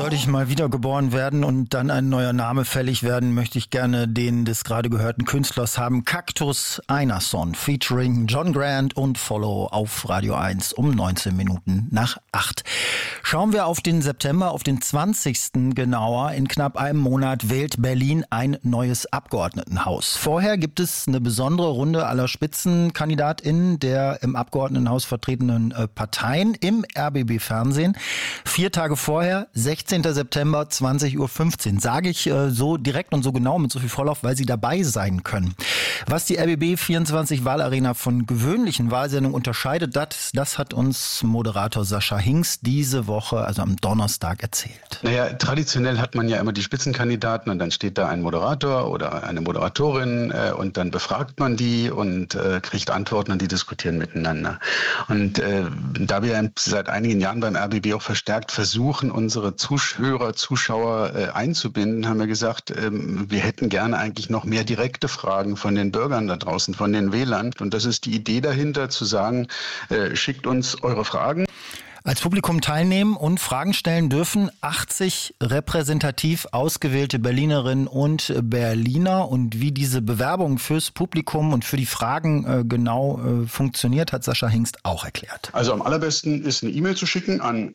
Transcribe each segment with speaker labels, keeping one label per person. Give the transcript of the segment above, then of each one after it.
Speaker 1: Sollte ich mal wiedergeboren werden und dann ein neuer Name fällig werden, möchte ich gerne den des gerade gehörten Künstlers haben. Cactus Einarsson featuring John Grant und Follow auf Radio 1 um 19 Minuten nach 8. Schauen wir auf den September, auf den 20. genauer. In knapp einem Monat wählt Berlin ein neues Abgeordnetenhaus. Vorher gibt es eine besondere Runde aller SpitzenkandidatInnen der im Abgeordnetenhaus vertretenen Parteien im RBB-Fernsehen. 4 Tage vorher, 16. September, 20.15 Uhr. Sage ich so direkt und so genau mit so viel Vorlauf, weil Sie dabei sein können. Was die RBB 24 Wahlarena von gewöhnlichen Wahlsendungen unterscheidet, das hat uns Moderator Sascha Hingst diese Woche, also am Donnerstag, erzählt.
Speaker 2: Naja, traditionell hat man ja immer die Spitzenkandidaten und dann steht da ein Moderator oder eine Moderatorin und dann befragt man die und kriegt Antworten und die diskutieren miteinander. Und da wir seit einigen Jahren beim RBB auch verstärkt versuchen, unsere Zuschauer einzubinden, haben wir gesagt, wir hätten gerne eigentlich noch mehr direkte Fragen von den Bürgern da draußen, von den Wählern. Und das ist die Idee dahinter, zu sagen, schickt uns eure Fragen.
Speaker 1: Als Publikum teilnehmen und Fragen stellen dürfen 80 repräsentativ ausgewählte Berlinerinnen und Berliner. Und wie diese Bewerbung fürs Publikum und für die Fragen genau funktioniert, hat Sascha Hingst auch erklärt.
Speaker 2: Also am allerbesten ist eine E-Mail zu schicken an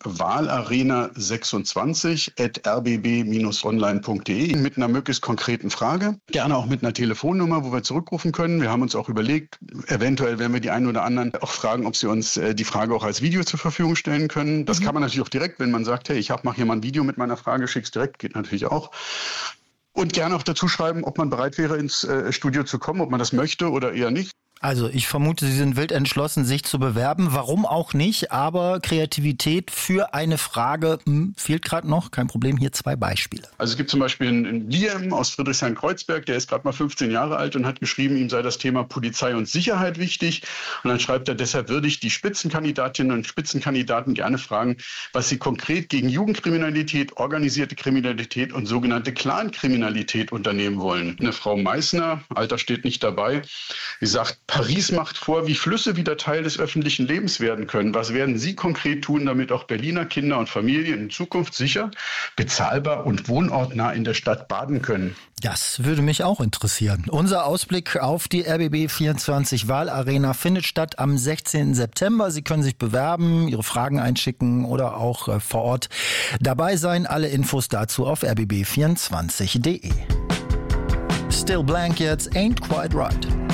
Speaker 2: wahlarena26@rbb-online.de mit einer möglichst konkreten Frage. Gerne auch mit einer Telefonnummer, wo wir zurückrufen können. Wir haben uns auch überlegt, eventuell werden wir die einen oder anderen auch fragen, ob sie uns die Frage auch als Video zur Verfügung stellen können. Das kann man natürlich auch direkt, wenn man sagt, hey, ich mache hier mal ein Video mit meiner Frage, schick's direkt, geht natürlich auch. Und gerne auch dazu schreiben, ob man bereit wäre, ins Studio zu kommen, ob man das möchte oder eher nicht.
Speaker 1: Also ich vermute, Sie sind wild entschlossen, sich zu bewerben. Warum auch nicht? Aber Kreativität für eine Frage fehlt gerade noch. Kein Problem, hier 2 Beispiele.
Speaker 2: Also es gibt zum Beispiel einen Liam aus Friedrichshain-Kreuzberg, der ist gerade mal 15 Jahre alt und hat geschrieben, ihm sei das Thema Polizei und Sicherheit wichtig. Und dann schreibt er, deshalb würde ich die Spitzenkandidatinnen und Spitzenkandidaten gerne fragen, was sie konkret gegen Jugendkriminalität, organisierte Kriminalität und sogenannte Clankriminalität unternehmen wollen. Eine Frau Meißner, Alter steht nicht dabei, die sagt, Paris macht vor, wie Flüsse wieder Teil des öffentlichen Lebens werden können. Was werden Sie konkret tun, damit auch Berliner Kinder und Familien in Zukunft sicher, bezahlbar und wohnortnah in der Stadt baden können?
Speaker 1: Das würde mich auch interessieren. Unser Ausblick auf die RBB 24 Wahlarena findet statt am 16. September. Sie können sich bewerben, Ihre Fragen einschicken oder auch vor Ort dabei sein. Alle Infos dazu auf rbb24.de. Still Blank jetzt, Ain't Quite Right.